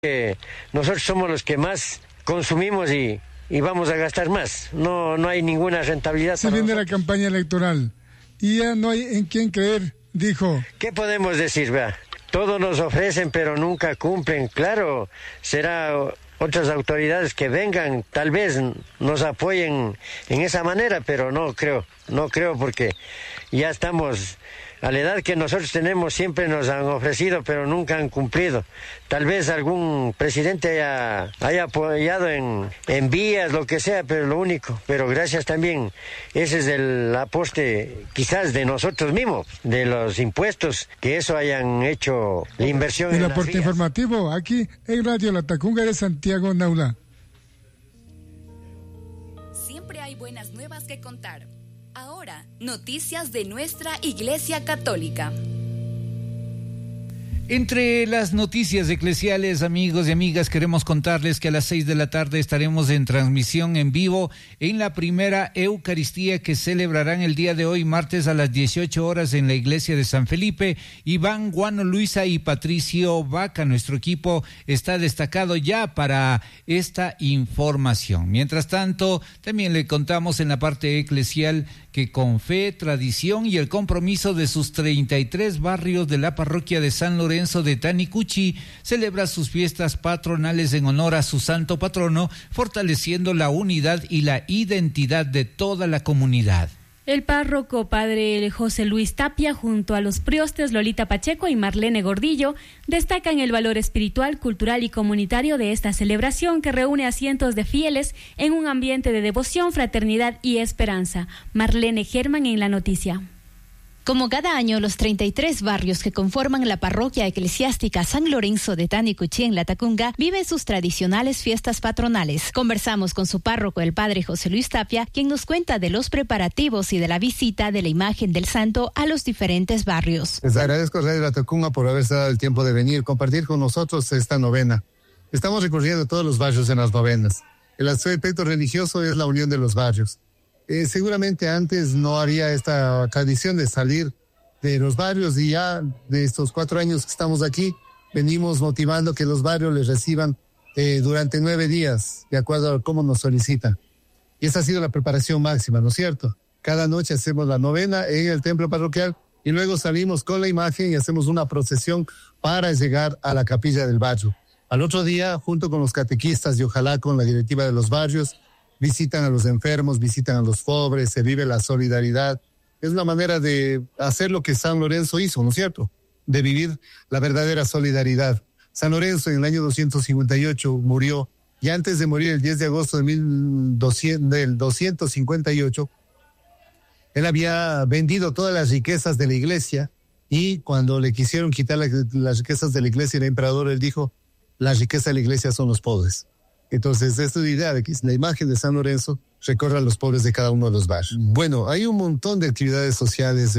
Nosotros somos los que más consumimos y vamos a gastar más. No hay ninguna rentabilidad. Se viene la campaña electoral y ya no hay en quién creer, dijo. ¿Qué podemos decir? Vea, todos nos ofrecen, pero nunca cumplen. Claro, será otras autoridades que vengan, tal vez nos apoyen en esa manera, pero no creo porque ya estamos a la edad que nosotros tenemos, siempre nos han ofrecido, pero nunca han cumplido. Tal vez algún presidente haya apoyado en vías, lo que sea, pero lo único. Pero gracias también, ese es el aporte quizás de nosotros mismos, de los impuestos, que eso hayan hecho la inversión en las vías. El aporte informativo, aquí en Radio La Tacunga de Santiago Naula. Siempre hay buenas nuevas que contar. Ahora, noticias de nuestra Iglesia Católica. Entre las noticias eclesiales, amigos y amigas, queremos contarles que a las 6 de la tarde estaremos en transmisión en vivo en la primera Eucaristía que celebrarán el día de hoy, martes a las 18 horas en la iglesia de San Felipe. Iván, Guano, Luisa y Patricio Vaca, nuestro equipo está destacado ya para esta información. Mientras tanto, también le contamos en la parte eclesial que con fe, tradición y el compromiso de sus 33 barrios de la parroquia de San Lorenzo de Tanicuchi, celebra sus fiestas patronales en honor a su santo patrono, fortaleciendo la unidad y la identidad de toda la comunidad. El párroco padre José Luis Tapia, junto a los priostes Lolita Pacheco y Marlene Gordillo, destacan el valor espiritual, cultural y comunitario de esta celebración que reúne a cientos de fieles en un ambiente de devoción, fraternidad y esperanza. Marlene Germán en la noticia. Como cada año, los 33 barrios que conforman la parroquia eclesiástica San Lorenzo de Tanicuchi en La Tacunga viven sus tradicionales fiestas patronales. Conversamos con su párroco, el padre José Luis Tapia, quien nos cuenta de los preparativos y de la visita de la imagen del santo a los diferentes barrios. Les agradezco a Radio La Tacunga por haberse dado el tiempo de venir, compartir con nosotros esta novena. Estamos recorriendo todos los barrios en las novenas. El aspecto religioso es la unión de los barrios. Seguramente antes no haría esta tradición de salir de los barrios y ya de estos 4 años que estamos aquí, venimos motivando que los barrios les reciban durante 9 días, de acuerdo a cómo nos solicitan. Y esa ha sido la preparación máxima, ¿no es cierto? Cada noche hacemos la novena en el templo parroquial y luego salimos con la imagen y hacemos una procesión para llegar a la capilla del barrio. Al otro día, junto con los catequistas y ojalá con la directiva de los barrios, visitan a los enfermos, visitan a los pobres, se vive la solidaridad. Es una manera de hacer lo que San Lorenzo hizo, ¿no es cierto? De vivir la verdadera solidaridad. San Lorenzo en el año 258 murió, y antes de morir el 10 de agosto del 258, él había vendido todas las riquezas de la iglesia, y cuando le quisieron quitar las riquezas de la iglesia, el emperador, él dijo, la riqueza de la iglesia son los pobres. Entonces, esta es la idea de que la imagen de San Lorenzo recorra a los pobres de cada uno de los barrios. Bueno, hay un montón de actividades sociales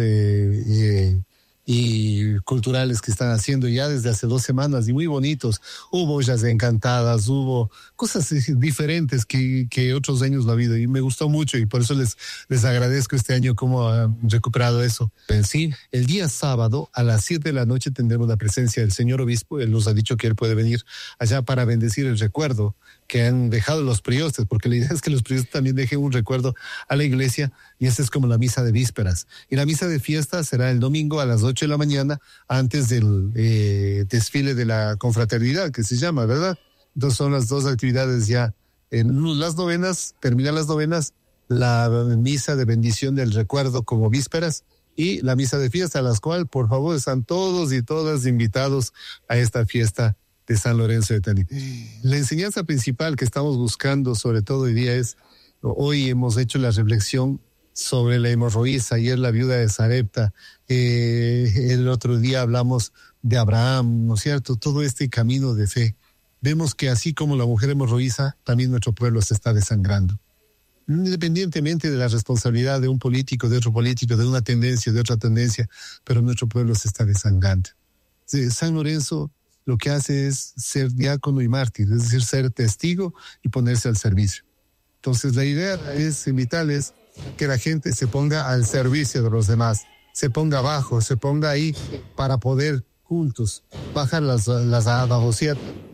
y culturales que están haciendo ya desde hace 2 semanas y muy bonitos. Hubo ollas encantadas, hubo cosas diferentes que otros años no ha habido y me gustó mucho y por eso les agradezco este año cómo han recuperado eso. Sí, el día sábado a las 7 de la noche tendremos la presencia del señor obispo. Él nos ha dicho que él puede venir allá para bendecir el recuerdo que han dejado los priostes, porque la idea es que los priostes también dejen un recuerdo a la iglesia, y esa es como la misa de vísperas. Y la misa de fiesta será el domingo a las 8 de la mañana, antes del desfile de la confraternidad, que se llama, ¿verdad? Entonces son las 2 actividades ya. En las novenas, terminan las novenas, la misa de bendición del recuerdo como vísperas, y la misa de fiesta, a las cuales, por favor, están todos y todas invitados a esta fiesta de San Lorenzo de Tanicuchi. La enseñanza principal que estamos buscando, sobre todo hoy día, hoy hemos hecho la reflexión sobre la hemorroísa, ayer la viuda de Sarepta, el otro día hablamos de Abraham, ¿no es cierto? Todo este camino de fe. Vemos que así como la mujer hemorroísa, también nuestro pueblo se está desangrando. Independientemente de la responsabilidad de un político, de otro político, de una tendencia, de otra tendencia, pero nuestro pueblo se está desangrando. San Lorenzo lo que hace es ser diácono y mártir, es decir, ser testigo y ponerse al servicio. Entonces la idea es invitarles que la gente se ponga al servicio de los demás, se ponga abajo, se ponga ahí para poder juntos bajar las aguas,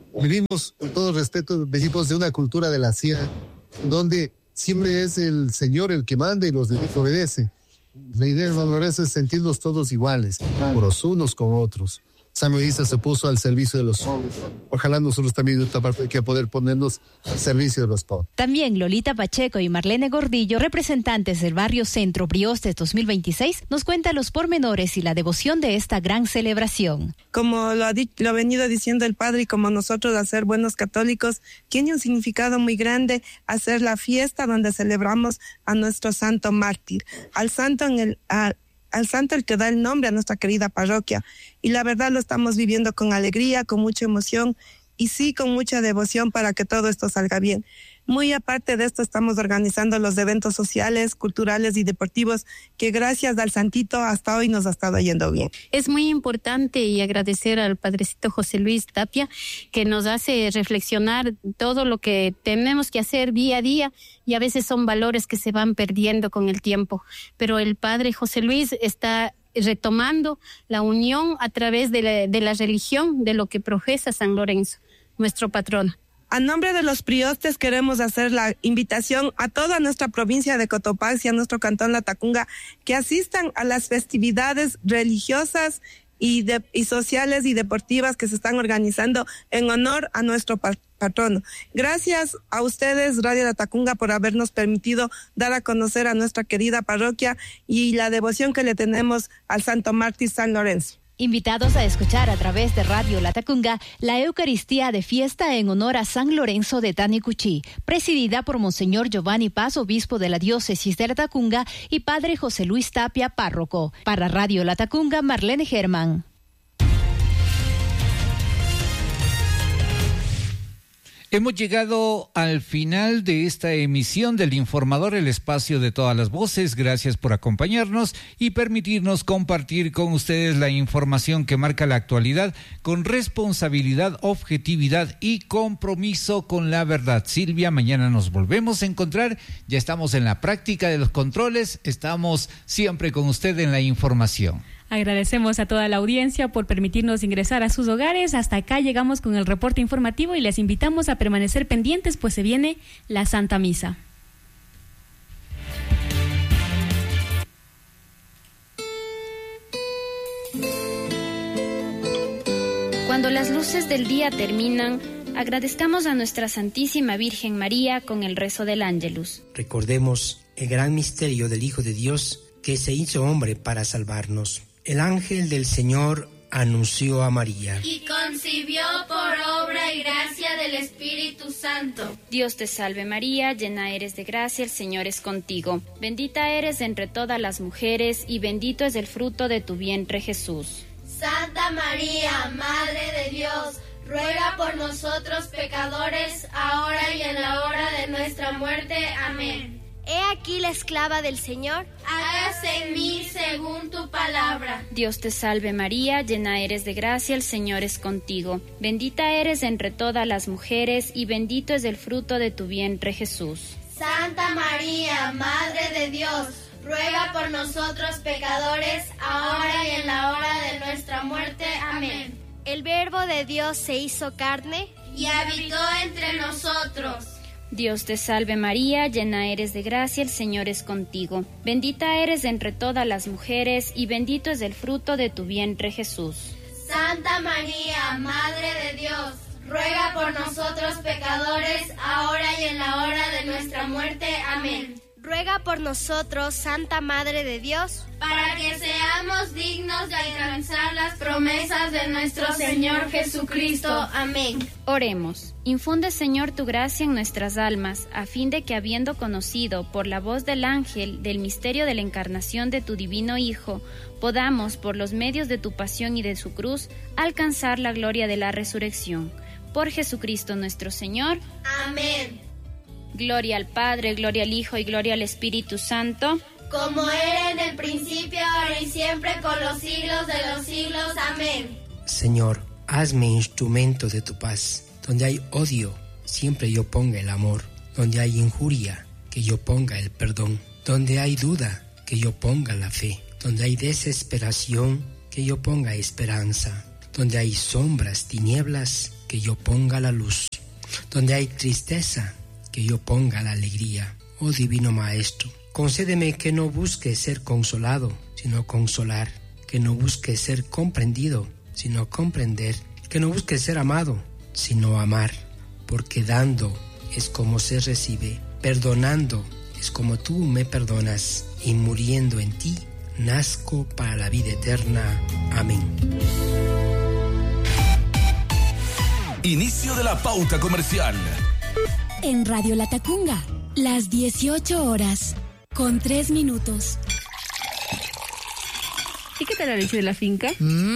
Vivimos, con todo respeto, venimos de una cultura de la CIA, donde siempre es el Señor el que manda y los demás obedecen. La idea de San Lorenzo es sentirnos todos iguales, los unos con otros. San Luis se puso al servicio de los pobres. Ojalá nosotros también de esta parte hay que poder ponernos al servicio de los pobres. También Lolita Pacheco y Marlene Gordillo, representantes del barrio Centro Briostes 2026, nos cuentan los pormenores y la devoción de esta gran celebración. Como lo ha venido diciendo el padre y como nosotros al ser buenos católicos, tiene un significado muy grande hacer la fiesta donde celebramos a nuestro santo mártir, al santo el que da el nombre a nuestra querida parroquia. Y la verdad lo estamos viviendo con alegría, con mucha emoción y sí con mucha devoción para que todo esto salga bien. Muy aparte de esto estamos organizando los eventos sociales, culturales y deportivos que gracias al Santito hasta hoy nos ha estado yendo bien. Es muy importante y agradecer al Padrecito José Luis Tapia que nos hace reflexionar todo lo que tenemos que hacer día a día y a veces son valores que se van perdiendo con el tiempo. Pero el Padre José Luis está retomando la unión a través de la religión de lo que profesa San Lorenzo, nuestro patrono. A nombre de los priostes queremos hacer la invitación a toda nuestra provincia de Cotopaxi y a nuestro cantón Latacunga que asistan a las festividades religiosas y sociales y deportivas que se están organizando en honor a nuestro patrono. Gracias a ustedes, Radio Latacunga, por habernos permitido dar a conocer a nuestra querida parroquia y la devoción que le tenemos al Santo Mártir San Lorenzo. Invitados a escuchar a través de Radio Latacunga la Eucaristía de fiesta en honor a San Lorenzo de Tanicuchí, presidida por Monseñor Giovanni Paz, obispo de la diócesis de Latacunga, y Padre José Luis Tapia, párroco. Para Radio Latacunga, Marlene Germán. Hemos llegado al final de esta emisión del Informador, el espacio de todas las voces. Gracias por acompañarnos y permitirnos compartir con ustedes la información que marca la actualidad con responsabilidad, objetividad y compromiso con la verdad. Silvia, mañana nos volvemos a encontrar. Ya estamos en la práctica de los controles. Estamos siempre con usted en la información. Agradecemos a toda la audiencia por permitirnos ingresar a sus hogares. Hasta acá llegamos con el reporte informativo y les invitamos a permanecer pendientes, pues se viene la Santa Misa. Cuando las luces del día terminan, agradezcamos a nuestra Santísima Virgen María con el rezo del Ángelus. Recordemos el gran misterio del Hijo de Dios que se hizo hombre para salvarnos. El ángel del Señor anunció a María. Y concibió por obra y gracia del Espíritu Santo. Dios te salve María, llena eres de gracia, el Señor es contigo. Bendita eres entre todas las mujeres y bendito es el fruto de tu vientre Jesús. Santa María, Madre de Dios, ruega por nosotros pecadores, ahora y en la hora de nuestra muerte. Amén. He aquí la esclava del Señor. Hágase en mí según tu palabra. Dios te salve María, llena eres de gracia, el Señor es contigo. Bendita eres entre todas las mujeres y bendito es el fruto de tu vientre Jesús. Santa María, Madre de Dios, ruega por nosotros pecadores, ahora y en la hora de nuestra muerte. Amén. El Verbo de Dios se hizo carne y habitó entre nosotros. Dios te salve María, llena eres de gracia, el Señor es contigo. Bendita eres entre todas las mujeres y bendito es el fruto de tu vientre Jesús. Santa María, Madre de Dios, ruega por nosotros pecadores, ahora y en la hora de nuestra muerte. Amén. Ruega por nosotros, Santa Madre de Dios, para que seamos dignos de alcanzar las promesas de nuestro Señor Jesucristo. Amén. Oremos. Infunde, Señor, tu gracia en nuestras almas, a fin de que, habiendo conocido por la voz del ángel del misterio de la encarnación de tu divino Hijo, podamos, por los medios de tu pasión y de su cruz, alcanzar la gloria de la resurrección. Por Jesucristo nuestro Señor. Amén. Gloria al Padre, gloria al Hijo y gloria al Espíritu Santo. Como era en el principio, ahora y siempre, por los siglos de los siglos. Amén. Señor, hazme instrumento de tu paz. Donde hay odio, siempre yo ponga el amor. Donde hay injuria, que yo ponga el perdón. Donde hay duda, que yo ponga la fe. Donde hay desesperación, que yo ponga esperanza. Donde hay sombras, tinieblas, que yo ponga la luz. Donde hay tristeza, que yo ponga la alegría. Oh Divino Maestro, concédeme que no busque ser consolado, sino consolar. Que no busque ser comprendido, sino comprender. Que no busque ser amado, sino amar. Porque dando es como se recibe, perdonando es como tú me perdonas, y muriendo en ti, nazco para la vida eterna. Amén. Inicio de la pauta comercial. En Radio Latacunga, las 18 horas, con 3 minutos. ¿Y qué tal la leche de la finca?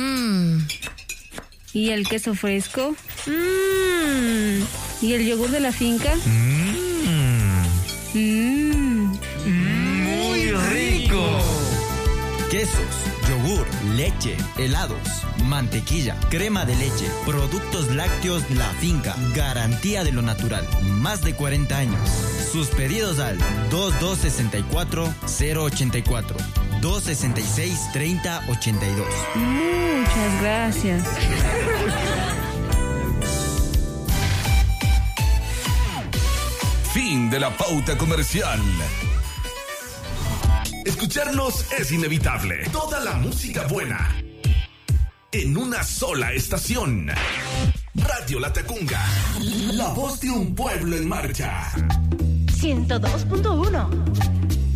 ¿Y el queso fresco? ¿Y el yogur de la finca? ¡Muy rico! Quesos, yogur, leche, helados, mantequilla, crema de leche, productos lácteos La Finca, garantía de lo natural, más de 40 años. Sus pedidos al 2264-084, 266-3082. Muchas gracias. Fin de la pauta comercial. Escucharnos es inevitable. Toda la música buena en una sola estación. Radio Latacunga, la voz de un pueblo en marcha. 102.1